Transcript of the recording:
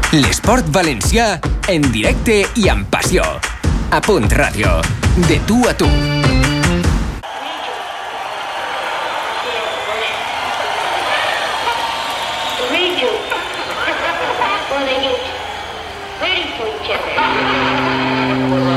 L'esport valencià en directe i amb passió. A Punt Ràdio. De tu a tu. Ready for each other.